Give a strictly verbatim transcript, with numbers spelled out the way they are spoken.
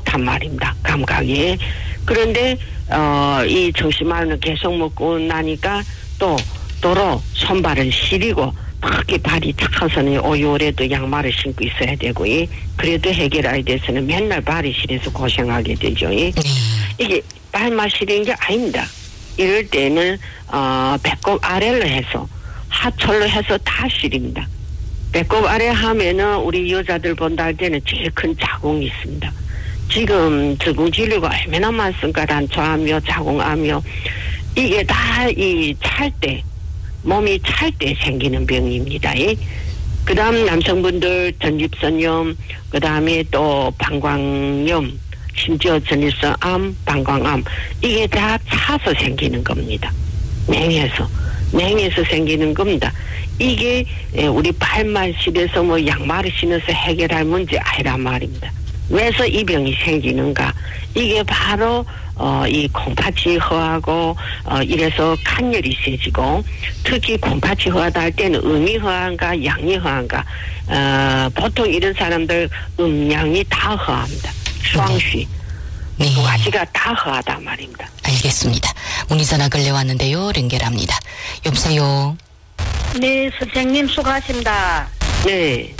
그렇단 말입니다. 감각이. 그런데 어, 이 정신마루는 계속 먹고 나니까 또 도로 손발을 시리고 특히 발이 착해서는 오열에도 양말을 신고 있어야 되고, 이 그래도 해결해야 돼서는 맨날 발이 시려서 고생하게 되죠. 이. 이게 발만 시린 게 아닙니다. 이럴 때는 어, 배꼽 아래로 해서 하철로 해서 다 시립니다. 배꼽 아래 하면은 우리 여자들 본다 할 때는 제일 큰 자궁이 있습니다. 지금 저궁 진료가 얼마나 많습니까? 단초하며 자궁하며 이게 다 이 찰 때 몸이 찰 때 생기는 병입니다. 그 다음 남성분들 전립선염, 그 다음에 또 방광염, 심지어 전립선암, 방광암, 이게 다 차서 생기는 겁니다. 냉해서. 냉해서 생기는 겁니다. 이게 우리 발만 시려서 뭐 양말을 신어서 해결할 문제 아니란 말입니다. 왜서 이 병이 생기는가? 이게 바로 어, 이 콩팥이 허하고 어, 이래서 간열이 세지고, 특히 콩팥이 허하다 할 때는 음이 허한가 양이 허한가, 어, 보통 이런 사람들 음양이 다 허합니다. 수황쉬 네. 두 가지가 다 허하단 말입니다. 알겠습니다. 문의전화 걸려왔는데요. 연결합니다. 여보세요. 네, 선생님 수고하십니다. 네.